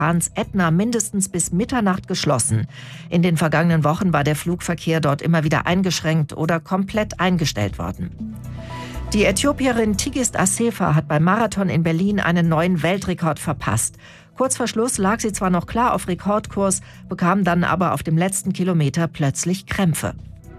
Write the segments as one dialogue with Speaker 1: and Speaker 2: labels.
Speaker 1: Ätna mindestens bis Mitternacht geschlossen. In den vergangenen Wochen war der Flugverkehr dort immer wieder eingeschränkt oder komplett eingestellt worden. Die Äthiopierin Tigist Assefa hat beim Marathon in Berlin einen neuen Weltrekord verpasst. Kurz vor Schluss lag sie zwar noch klar auf Rekordkurs, bekam dann aber auf dem letzten Kilometer plötzlich Krämpfe.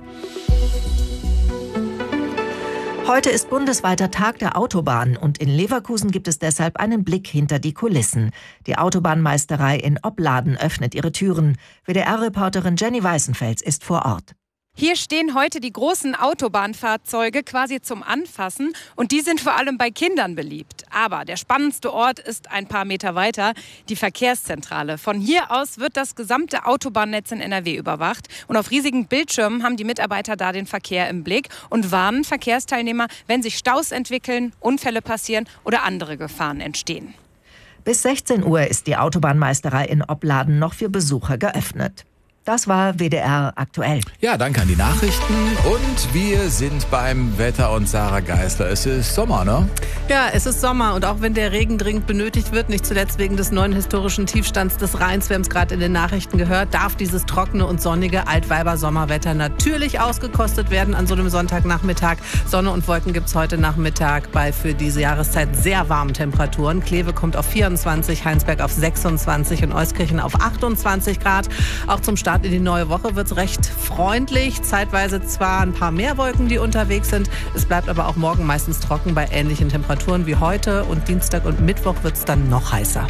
Speaker 1: Heute ist bundesweiter Tag der Autobahn und in Leverkusen gibt es deshalb einen Blick hinter die Kulissen. Die Autobahnmeisterei in Opladen öffnet ihre Türen. WDR-Reporterin Jenny Weißenfels ist vor Ort.
Speaker 2: Hier stehen heute die großen Autobahnfahrzeuge quasi zum Anfassen und die sind vor allem bei Kindern beliebt. Aber der spannendste Ort ist ein paar Meter weiter, die Verkehrszentrale. Von hier aus wird das gesamte Autobahnnetz in NRW überwacht und auf riesigen Bildschirmen haben die Mitarbeiter da den Verkehr im Blick und warnen Verkehrsteilnehmer, wenn sich Staus entwickeln, Unfälle passieren oder andere Gefahren entstehen.
Speaker 1: Bis 16 Uhr ist die Autobahnmeisterei in Opladen noch für Besucher geöffnet. Das war WDR aktuell.
Speaker 3: Ja, danke an die Nachrichten. Und wir sind beim Wetter und Sarah Geisler. Es ist Sommer, ne?
Speaker 4: Ja, es ist Sommer und auch wenn der Regen dringend benötigt wird, nicht zuletzt wegen des neuen historischen Tiefstands des Rheins, wir haben es gerade in den Nachrichten gehört, darf dieses trockene und sonnige Altweiber-Sommerwetter natürlich ausgekostet werden an so einem Sonntagnachmittag. Sonne und Wolken gibt es heute Nachmittag bei für diese Jahreszeit sehr warmen Temperaturen. Kleve kommt auf 24, Heinsberg auf 26 und Euskirchen auf 28 Grad. Auch zum Start in die neue Woche wird es recht freundlich. Zeitweise zwar ein paar mehr Wolken, die unterwegs sind. Es bleibt aber auch morgen meistens trocken bei ähnlichen Temperaturen wie heute. Und Dienstag und Mittwoch wird es dann noch heißer.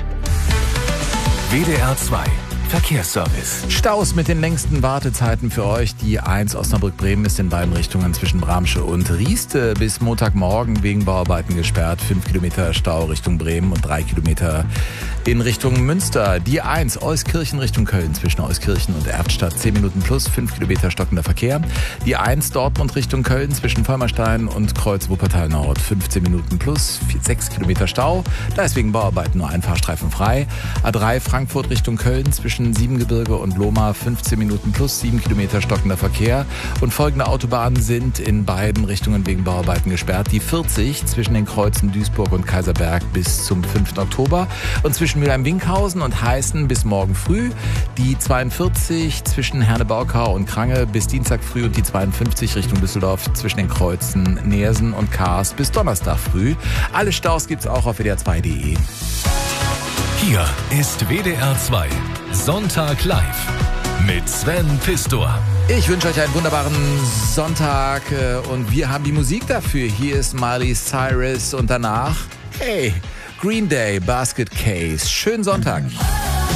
Speaker 5: WDR 2 Verkehrsservice.
Speaker 3: Staus mit den längsten Wartezeiten für euch. Die 1 Osnabrück-Bremen ist in beiden Richtungen zwischen Bramsche und Rieste bis Montagmorgen wegen Bauarbeiten gesperrt. 5 Kilometer Stau Richtung Bremen und 3 Kilometer in Richtung Münster. Die 1 Euskirchen Richtung Köln zwischen Euskirchen und Erftstadt 10 Minuten plus 5 Kilometer stockender Verkehr. Die 1 Dortmund Richtung Köln zwischen Vollmerstein und Kreuz Wuppertal Nord 15 Minuten plus 6 Kilometer Stau. Da ist wegen Bauarbeiten nur ein Fahrstreifen frei. A3 Frankfurt Richtung Köln zwischen Siebengebirge und Lohmar 15 Minuten plus 7 Kilometer stockender Verkehr. Und folgende Autobahnen sind in beiden Richtungen wegen Bauarbeiten gesperrt. Die 40 zwischen den Kreuzen Duisburg und Kaiserberg bis zum 5. Oktober und zwischen Mülheim-Winkhausen und Heißen bis morgen früh. Die 42 zwischen Herne-Baukau und Krange bis Dienstag früh und die 52 Richtung Düsseldorf zwischen den Kreuzen Neersen und Kaas bis Donnerstag früh. Alle Staus gibt's auch auf wdr2.de.
Speaker 5: Hier ist WDR 2 Sonntag live mit Sven Pistor.
Speaker 3: Ich wünsche euch einen wunderbaren Sonntag und wir haben die Musik dafür. Hier ist Miley Cyrus und danach, hey, Green Day, Basket Case. Schönen Sonntag.